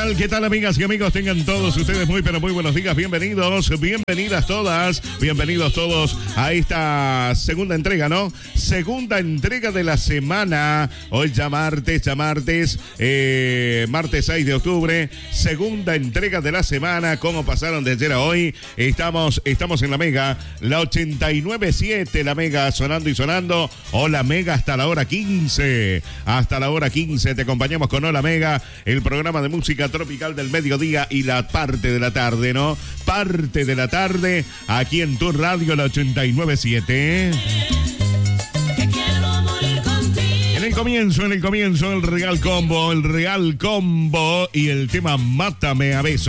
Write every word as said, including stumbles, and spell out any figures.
tal? ¿Qué tal, amigas y amigos? Tengan todos ustedes muy, pero muy buenos días. Bienvenidos, bienvenidas todas, bienvenidos todos a esta segunda entrega, ¿no? Segunda entrega de la semana. Hoy ya martes, ya martes, eh, martes seis de octubre. Segunda entrega de la semana. ¿Cómo pasaron de ayer a hoy? Estamos, estamos en la Mega, la ochenta y nueve punto siete, la Mega sonando y sonando. Hola Mega hasta la hora quince. Hasta la hora quince te acompañamos con Hola Mega, el programa de música tropical del mediodía y la parte de la tarde, ¿no? Parte de la tarde, aquí en tu radio, la ochenta y nueve punto siete. En el comienzo, en el comienzo, el Real Combo, el Real Combo y el tema Mátame a besos.